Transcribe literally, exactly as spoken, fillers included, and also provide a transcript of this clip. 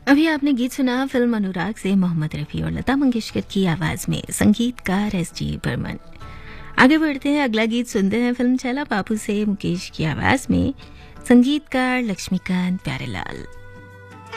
अभी आपने गीत सुना फिल्म अनुराग से मोहम्मद रफ़ी और लता मंगेशकर की आवाज में, संगीतकार एस जी बर्मन। आगे बढ़ते हैं, अगला गीत सुनते हैं फिल्म छैला बाबू से मुकेश की आवाज में, संगीतकार लक्ष्मीकांत प्यारेलाल।